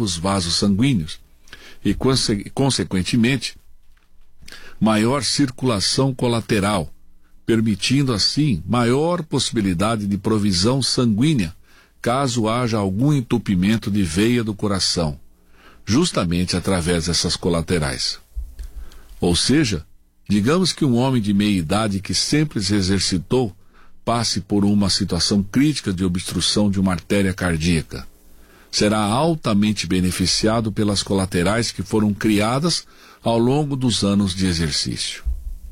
novos vasos sanguíneos e, consequentemente, maior circulação colateral, permitindo assim maior possibilidade de provisão sanguínea caso haja algum entupimento de veia do coração, justamente através dessas colaterais. Ou seja, digamos que um homem de meia idade que sempre se exercitou passe por uma situação crítica de obstrução de uma artéria cardíaca. Será altamente beneficiado pelas colaterais que foram criadas ao longo dos anos de exercício.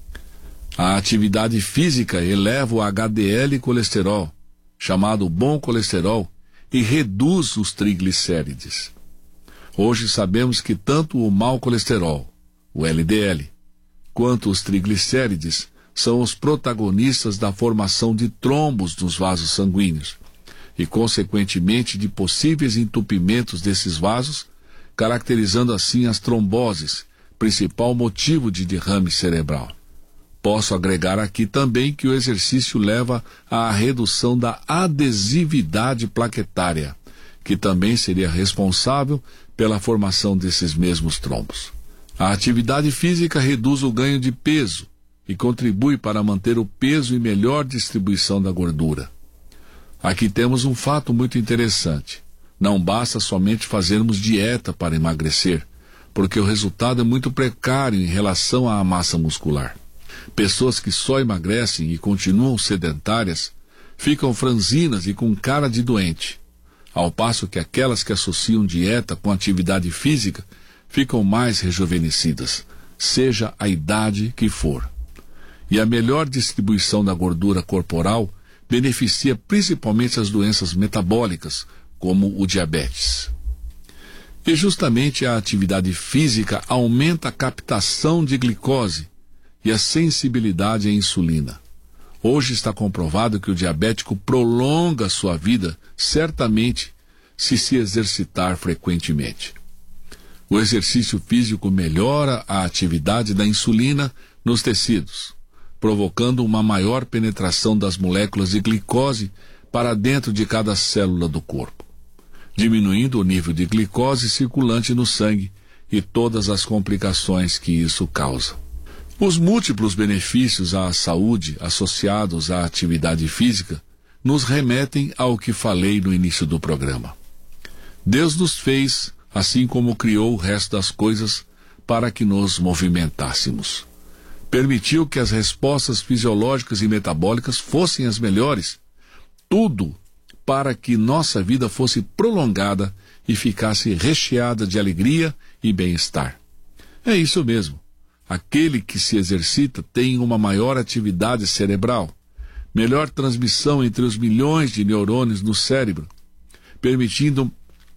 A atividade física eleva o HDL colesterol, chamado bom colesterol, e reduz os triglicérides. Hoje sabemos que tanto o mau colesterol, o LDL, quanto os triglicérides são os protagonistas da formação de trombos nos vasos sanguíneos e, consequentemente, de possíveis entupimentos desses vasos, caracterizando assim as tromboses, principal motivo de derrame cerebral. Posso agregar aqui também que o exercício leva à redução da adesividade plaquetária, que também seria responsável pela formação desses mesmos trombos. A atividade física reduz o ganho de peso e contribui para manter o peso e melhor distribuição da gordura. Aqui temos um fato muito interessante. Não basta somente fazermos dieta para emagrecer, porque o resultado é muito precário em relação à massa muscular. Pessoas que só emagrecem e continuam sedentárias ficam franzinas e com cara de doente, ao passo que aquelas que associam dieta com atividade física ficam mais rejuvenescidas, seja a idade que for. E a melhor distribuição da gordura corporal beneficia principalmente as doenças metabólicas, como o diabetes. E justamente a atividade física aumenta a captação de glicose e a sensibilidade à insulina. Hoje está comprovado que o diabético prolonga sua vida, certamente, se exercitar frequentemente. O exercício físico melhora a atividade da insulina nos tecidos, provocando uma maior penetração das moléculas de glicose para dentro de cada célula do corpo, diminuindo o nível de glicose circulante no sangue e todas as complicações que isso causa. Os múltiplos benefícios à saúde associados à atividade física nos remetem ao que falei no início do programa. Deus nos fez, assim como criou o resto das coisas, para que nos movimentássemos. Permitiu que as respostas fisiológicas e metabólicas fossem as melhores. Tudo para que nossa vida fosse prolongada e ficasse recheada de alegria e bem-estar. É isso mesmo. Aquele que se exercita tem uma maior atividade cerebral, melhor transmissão entre os milhões de neurônios no cérebro, permitindo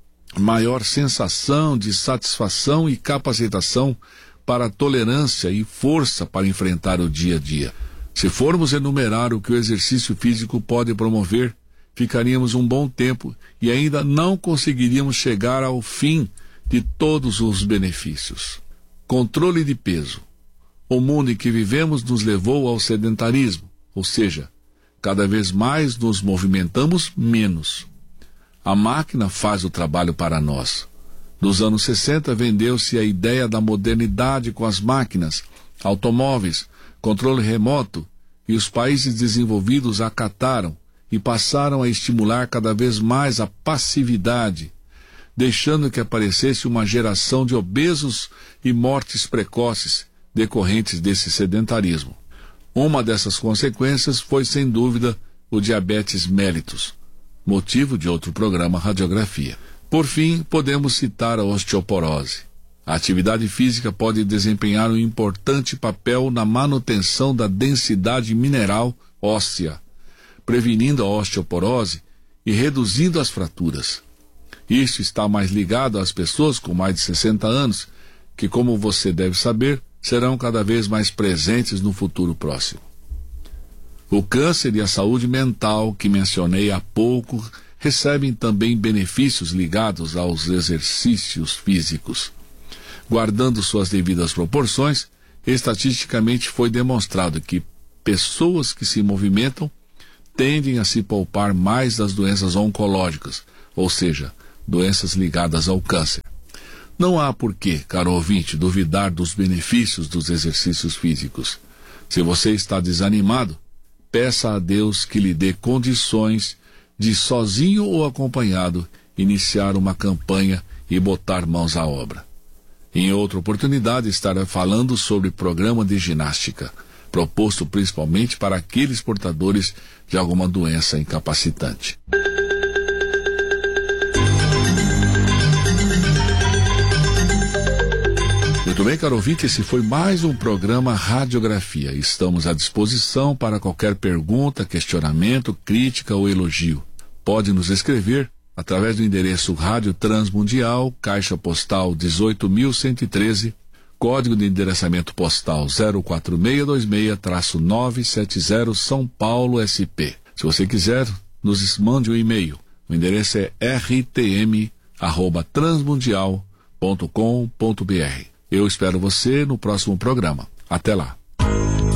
maior sensação de satisfação e capacitação para tolerância e força para enfrentar o dia a dia. Se formos enumerar o que o exercício físico pode promover, ficaríamos um bom tempo e ainda não conseguiríamos chegar ao fim de todos os benefícios. Controle de peso. O mundo em que vivemos nos levou ao sedentarismo, ou seja, cada vez mais nos movimentamos menos. A máquina faz o trabalho para nós. Nos anos 60 vendeu-se a ideia da modernidade com as máquinas, automóveis, controle remoto, e os países desenvolvidos acataram e passaram a estimular cada vez mais a passividade, deixando que aparecesse uma geração de obesos e mortes precoces decorrentes desse sedentarismo. Uma dessas consequências foi, sem dúvida, o diabetes mellitus, motivo de outro programa, Radiografia. Por fim, podemos citar a osteoporose. A atividade física pode desempenhar um importante papel na manutenção da densidade mineral óssea, prevenindo a osteoporose e reduzindo as fraturas. Isso está mais ligado às pessoas com mais de 60 anos, que, como você deve saber, serão cada vez mais presentes no futuro próximo. O câncer e a saúde mental, que mencionei há pouco, recebem também benefícios ligados aos exercícios físicos. Guardando suas devidas proporções, estatisticamente foi demonstrado que pessoas que se movimentam tendem a se poupar mais das doenças oncológicas, ou seja, doenças ligadas ao câncer. Não há porquê, caro ouvinte, duvidar dos benefícios dos exercícios físicos. Se você está desanimado, peça a Deus que lhe dê condições de, sozinho ou acompanhado, iniciar uma campanha e botar mãos à obra. Em outra oportunidade estarei falando sobre programa de ginástica, proposto principalmente para aqueles portadores de alguma doença incapacitante. Muito bem, caro ouvinte, esse foi mais um programa Radiografia. Estamos à disposição para qualquer pergunta, questionamento, crítica ou elogio. Pode nos escrever através do endereço Rádio Transmundial, Caixa Postal 18.113, código de endereçamento postal 04626-970 São Paulo, SP. Se você quiser, nos mande um e-mail. O endereço é rtm@transmundial.com.br. Eu espero você no próximo programa. Até lá.